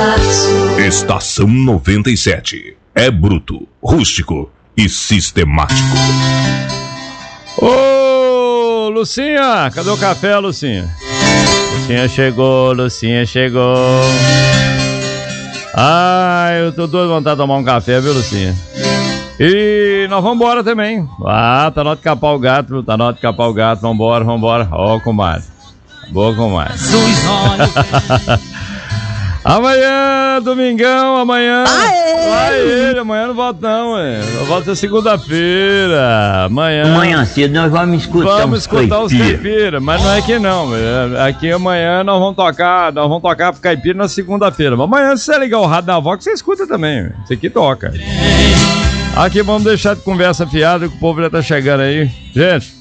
Estação 97. É bruto, rústico e sistemático. Ô, Lucinha, cadê o café, Lucinha? Lucinha chegou. Ai, eu tô doido de vontade de tomar um café, viu, Lucinha? E nós vamos embora também. Ah, tá na hora de capar o gato, viu? Tá na hora de capar o gato, vambora. Ó, comadre. Boa, comadre. Amanhã, domingão, amanhã. Amanhã não volta não, ué. Eu volto segunda-feira. Amanhã cedo nós vamos escutar os caipira, mas não é que não, velho. Aqui amanhã nós vamos tocar pro caipira na segunda-feira. Mas amanhã, se você ligar o rádio da Vox, você escuta também, velho. Isso aqui toca. Aqui vamos deixar de conversa fiada que o povo já tá chegando aí. Gente,